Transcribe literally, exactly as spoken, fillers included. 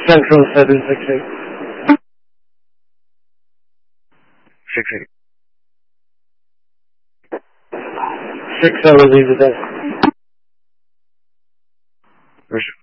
Central seven six eight. Six eight. Six, I will leave the desk. Roger.